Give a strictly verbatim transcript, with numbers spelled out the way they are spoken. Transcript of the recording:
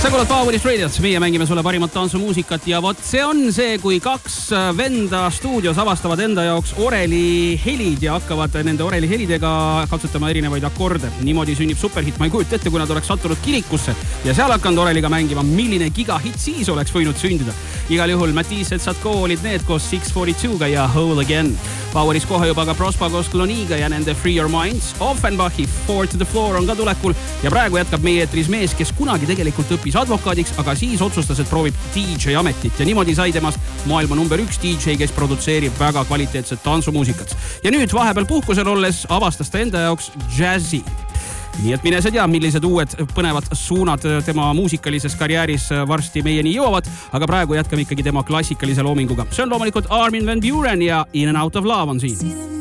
Sa kuulad Powerist Radiot, meie mängime sulle parimat tantsumuusikat ja vot see on see, kui kaks venda stuudios avastavad enda jaoks oreli helid ja hakkavad nende oreli helidega katsetama erinevaid akorde. Niimoodi sünnib superhit, ma ei kujuta ette, kui nad oleks sattunud kirikusse ja seal hakanud oreliga mängima, milline gigahit siis oleks võinud sündida. Igal juhul Matisse Tsatko olid need koos six forty-two'ga ja Whole Again. Poweris kohe juba ka Prospa koos Kloniga ja nende Free Your Minds. Offenbachi Four to the Floor on ka tulekul ja praegu jätkab meie eetris mees, kes kunagi tegelikult õppis advokaadiks, aga siis otsustas, et proovib D J ametit ja niimoodi sai temast maailma number üks D J, kes produtseerib väga kvaliteetset tantsumuusikat. Ja nüüd vahepeal puhkusel olles avastas ta enda jaoks jazzi. Nii et mine sa tea, millised uued põnevad suunad tema muusikalises karjääris varsti meieni jõuavad, aga praegu jätkame ikkagi tema klassikalise loominguga. See on loomulikult Armin van Buuren ja In and Out of Love on siin.